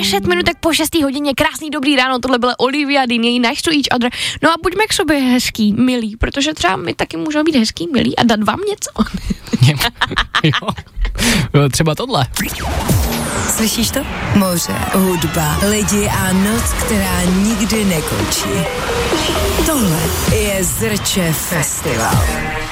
6 minutek po 6. hodině, krásný dobrý ráno, tohle byla Olivia Dean, Nice to Each Other. No a buďme k sobě hezký, milí, protože třeba my taky můžeme být hezký, milí a dát vám něco. Jo, třeba tohle. Slyšíš to? Moře, hudba, lidi a noc, která nikdy nekončí. Tohle je Zrče Festival.